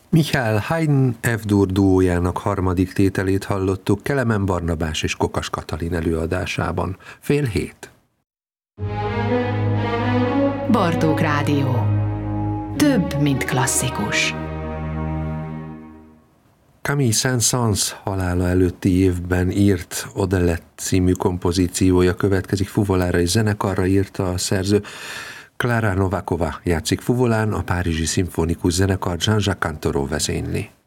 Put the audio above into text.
Michael Haydn F-dur duójának harmadik tételét hallottuk Kelemen Barnabás és Kokas Katalin előadásában. 6:30. Bartók Rádió. Több, mint klasszikus. Camille Saint-Saëns halála előtti évben írt Odelette című kompozíciója következik, fuvolára és zenekarra írta a szerző. Klára Nováková játszik fuvolán, a Párizsi Szimfonikus Zenekar Jean-Jacques Cantoreau vezényli.